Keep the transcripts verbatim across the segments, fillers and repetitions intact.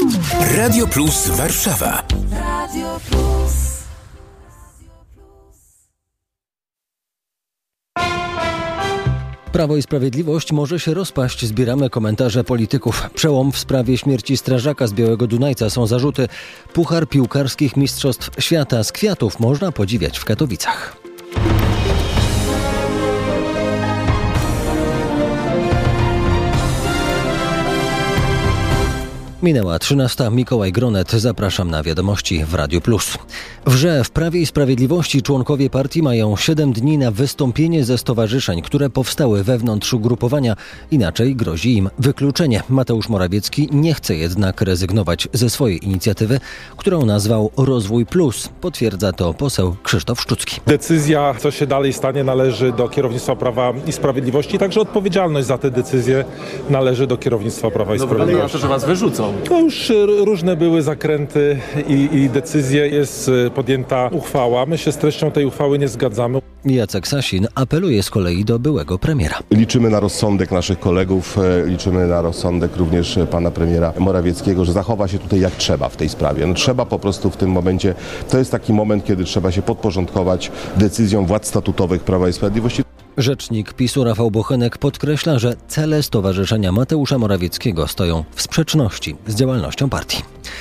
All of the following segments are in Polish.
Radio Plus Warszawa. Radio Plus. Prawo i Sprawiedliwość może się rozpaść. Zbieramy komentarze polityków. Przełom w sprawie śmierci strażaka z Białego Dunajca. Są zarzuty. Puchar piłkarskich mistrzostw świata z kwiatów można podziwiać w Katowicach. Minęła trzynasta. Mikołaj Gronet. Zapraszam na wiadomości w Radiu Plus. Wrze w Prawie i Sprawiedliwości członkowie partii mają siedem dni na wystąpienie ze stowarzyszeń, które powstały wewnątrz ugrupowania. Inaczej grozi im wykluczenie. Mateusz Morawiecki nie chce jednak rezygnować ze swojej inicjatywy, którą nazwał Rozwój Plus. Potwierdza to poseł Krzysztof Szczucki. Decyzja, co się dalej stanie, należy do kierownictwa Prawa i Sprawiedliwości. Także odpowiedzialność za te decyzje należy do kierownictwa Prawa i Sprawiedliwości. No, wygląda na to, że was wyrzucą. To już różne były zakręty i, i decyzje. Jest podjęta uchwała. My się z treścią tej uchwały nie zgadzamy. Jacek Sasin apeluje z kolei do byłego premiera. Liczymy na rozsądek naszych kolegów, liczymy na rozsądek również pana premiera Morawieckiego, że zachowa się tutaj jak trzeba w tej sprawie. No, trzeba po prostu w tym momencie, to jest taki moment, kiedy trzeba się podporządkować decyzjom władz statutowych Prawa i Sprawiedliwości. Rzecznik PiSu Rafał Bochenek podkreśla, że cele Stowarzyszenia Mateusza Morawieckiego stoją w sprzeczności z działalnością partii.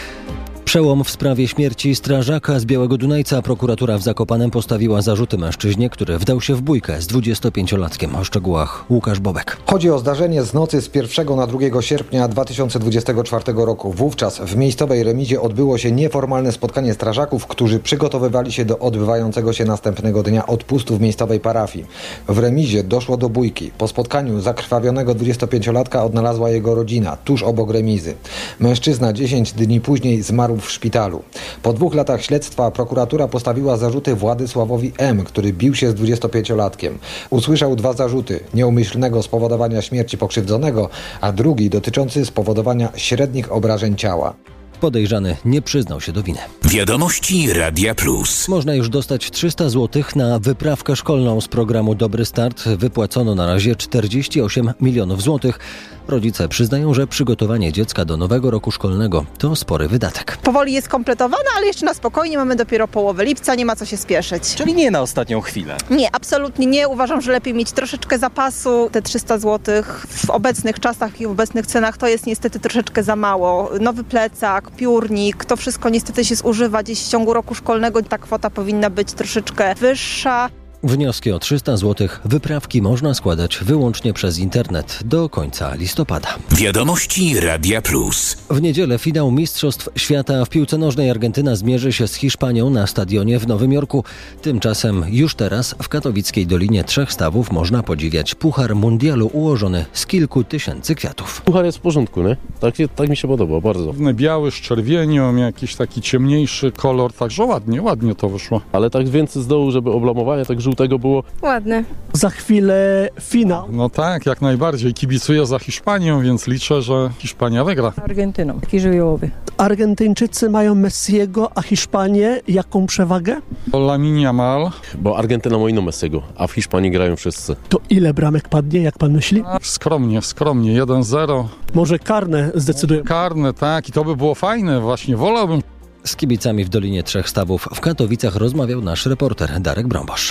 Przełom w sprawie śmierci strażaka z Białego Dunajca. Prokuratura w Zakopanem postawiła zarzuty mężczyźnie, który wdał się w bójkę z dwudziestopięciolatkiem. O szczegółach Łukasz Bobek. Chodzi o zdarzenie z nocy z pierwszego na drugiego sierpnia dwa tysiące dwudziestego czwartego roku. Wówczas w miejscowej remizie odbyło się nieformalne spotkanie strażaków, którzy przygotowywali się do odbywającego się następnego dnia odpustu w miejscowej parafii. W remizie doszło do bójki. Po spotkaniu zakrwawionego dwudziestopięciolatka odnalazła jego rodzina tuż obok remizy. Mężczyzna dziesięć dni później zmarł w szpitalu. Po dwóch latach śledztwa prokuratura postawiła zarzuty Władysławowi M., który bił się z dwudziestopięciolatkiem. Usłyszał dwa zarzuty: nieumyślnego spowodowania śmierci pokrzywdzonego, a drugi dotyczący spowodowania średnich obrażeń ciała. Podejrzany nie przyznał się do winy. Wiadomości Radia Plus. Można już dostać trzysta złotych na wyprawkę szkolną z programu Dobry Start. Wypłacono na razie czterdzieści osiem milionów złotych. Rodzice przyznają, że przygotowanie dziecka do nowego roku szkolnego to spory wydatek. Powoli jest kompletowana, ale jeszcze na spokojnie, mamy dopiero połowę lipca, nie ma co się spieszyć. Czyli nie na ostatnią chwilę. Nie, absolutnie nie. Uważam, że lepiej mieć troszeczkę zapasu. Te trzysta złotych w obecnych czasach i w obecnych cenach to jest niestety troszeczkę za mało. Nowy plecak, piórnik, to wszystko niestety się zużywa gdzieś w ciągu roku szkolnego. Ta kwota powinna być troszeczkę wyższa. Wnioski o trzysta złotych wyprawki można składać wyłącznie przez internet do końca listopada. Wiadomości Radia Plus. W niedzielę finał Mistrzostw Świata w piłce nożnej. Argentyna zmierzy się z Hiszpanią na stadionie w Nowym Jorku. Tymczasem już teraz w katowickiej Dolinie Trzech Stawów można podziwiać Puchar Mundialu ułożony z kilku tysięcy kwiatów. Puchar jest w porządku, nie? Tak, tak mi się podoba, bardzo. Biały z czerwienią, jakiś taki ciemniejszy kolor, także ładnie, ładnie to wyszło. Ale tak więcej z dołu, żeby oblamowanie tak żółtego było. Ładne. Za chwilę finał. No tak, jak najbardziej. Kibicuję za Hiszpanią, więc liczę, że Hiszpania wygra. Argentyną. Taki żywiołowy. Argentyńczycy mają Messiego, a Hiszpanie jaką przewagę? Lamine Yamal. Bo Argentyna ma inną Messiego, a w Hiszpanii grają wszyscy. To ile bramek padnie, jak pan myśli? A, skromnie, skromnie. jeden zero. Może karne zdecydują. Karne, tak. I to by było fajne. Właśnie wolałbym. Z kibicami w Dolinie Trzech Stawów w Katowicach rozmawiał nasz reporter Darek Brąbosz.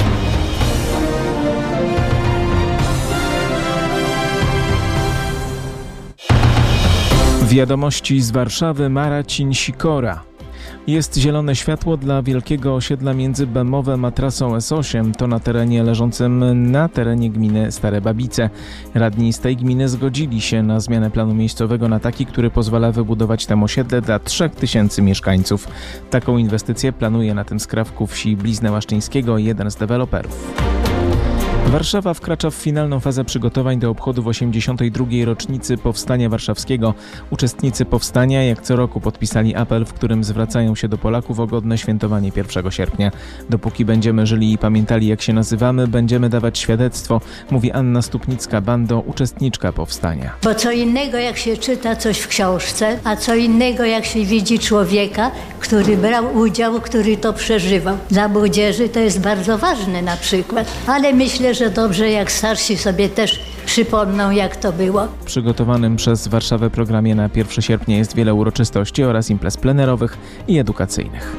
Wiadomości z Warszawy. Marcin Sikora. Jest zielone światło dla wielkiego osiedla między Bemowem a trasą S osiem. To na terenie leżącym na terenie gminy Stare Babice. Radni z tej gminy zgodzili się na zmianę planu miejscowego na taki, który pozwala wybudować tam osiedle dla trzech tysięcy mieszkańców. Taką inwestycję planuje na tym skrawku wsi Blizny Łaszczyńskiego jeden z deweloperów. Warszawa wkracza w finalną fazę przygotowań do obchodów osiemdziesiątej drugiej rocznicy Powstania Warszawskiego. Uczestnicy powstania jak co roku podpisali apel, w którym zwracają się do Polaków o godne świętowanie pierwszego sierpnia. Dopóki będziemy żyli i pamiętali, jak się nazywamy, będziemy dawać świadectwo, mówi Anna Stupnicka-Bando, uczestniczka powstania. Bo co innego jak się czyta coś w książce, a co innego jak się widzi człowieka, który brał udział, który to przeżywał. Dla młodzieży to jest bardzo ważne na przykład, ale myślę, że dobrze jak starsi sobie też przypomną, jak to było. W przygotowanym przez Warszawę programie na pierwszego sierpnia jest wiele uroczystości oraz imprez plenerowych i edukacyjnych.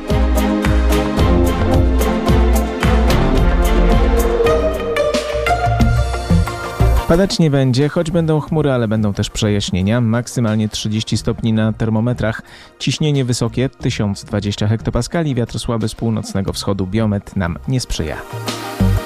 Padać nie będzie, choć będą chmury, ale będą też przejaśnienia. Maksymalnie trzydzieści stopni na termometrach. Ciśnienie wysokie, tysiąc dwadzieścia hektopaskali, wiatr słaby z północnego wschodu. Biometr nam nie sprzyja.